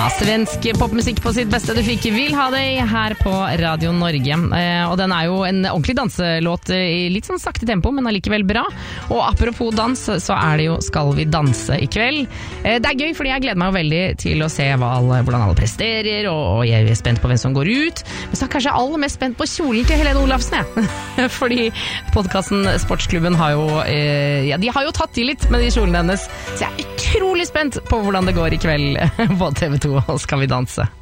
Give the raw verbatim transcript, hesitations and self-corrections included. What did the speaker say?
Svensk popmusikk på sitt beste. Du fikk Vil ha deg her på Radio Norge. Eh, og den er jo en ordentlig danselåt i litt sånn sakte tempo, men allikevel bra. Og apropos dans, så er det jo Skal vi danse i kveld. Eh, det er gøy, fordi jeg gleder meg jo veldig til å se hva alle, hvordan alle presterer, og, og jeg er spent på hvem som går ut. Men så er kanskje aller mest spent på kjolen til Helene Olafsen, jeg. Fordi podcasten Sportsklubben har jo, eh, ja, de har jo tatt i litt med de kjolene hennes. Så jeg er utrolig spent på hvordan det går i kveld på T V to og Skal vi danse.